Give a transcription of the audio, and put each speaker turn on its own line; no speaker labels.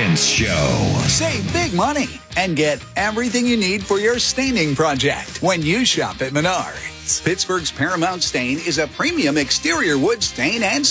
Lance Show.
Save big money and get everything you need for your staining project when you shop at Menards. Pittsburgh's Paramount Stain is a premium exterior wood stain and